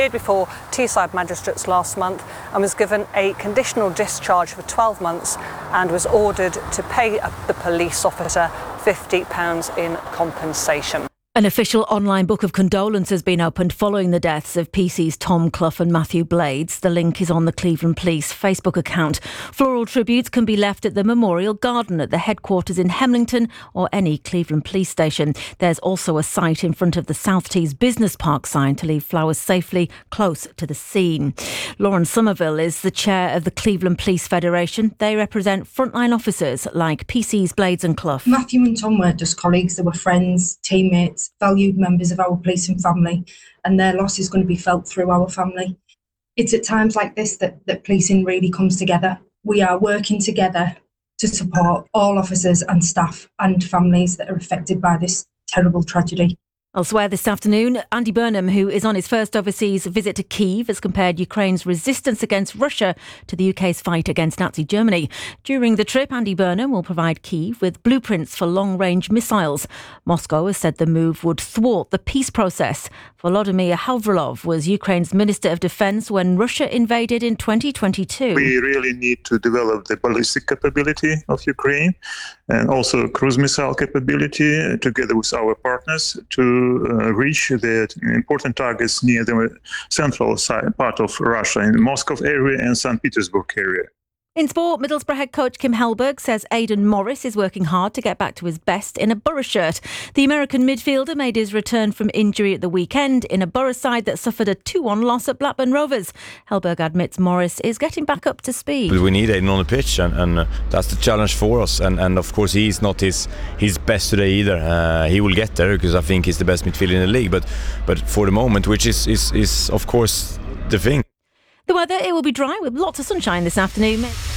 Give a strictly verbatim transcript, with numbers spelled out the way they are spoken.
appeared before Teesside magistrates last month and was given a conditional discharge for twelve months and was ordered to pay the police officer fifty pounds in compensation. An official online book of condolence has been opened following the deaths of P C's Tom Clough and Matthew Blades. The link is on the Cleveland Police Facebook account. Floral tributes can be left at the Memorial Garden at the headquarters in Hemlington or any Cleveland police station. There's also a site in front of the South Tees Business Park sign to leave flowers safely close to the scene. Lauren Somerville is the chair of the Cleveland Police Federation. They represent frontline officers like P C's Blades and Clough. Matthew and Tom weren't just colleagues, they were friends, teammates, valued members of our policing family, and their loss is going to be felt through our family. It's at times like this that, that policing really comes together. We are working together to support all officers and staff and families that are affected by this terrible tragedy. Elsewhere this afternoon, Andy Burnham, who is on his first overseas visit to Kyiv, has compared Ukraine's resistance against Russia to the U K's fight against Nazi Germany. During the trip, Andy Burnham will provide Kyiv with blueprints for long-range missiles. Moscow has said the move would thwart the peace process. Volodymyr Havrilov was Ukraine's Minister of Defence when Russia invaded in twenty twenty-two. We really need to develop the ballistic capability of Ukraine and also cruise missile capability together with our partners to uh, reach the important targets near the central side, part of Russia, in the Moscow area and Saint Petersburg area. In sport, Middlesbrough head coach Kim Hellberg says Aidan Morris is working hard to get back to his best in a Borough shirt. The American midfielder made his return from injury at the weekend in a Borough side that suffered a two one loss at Blackburn Rovers. Hellberg admits Morris is getting back up to speed. We need Aidan on the pitch, and, and uh, that's the challenge for us. And, and of course, he's not his his best today either. Uh, he will get there because I think he's the best midfielder in the league. But but for the moment, which is is, is of course the thing. The weather, it will be dry with lots of sunshine this afternoon.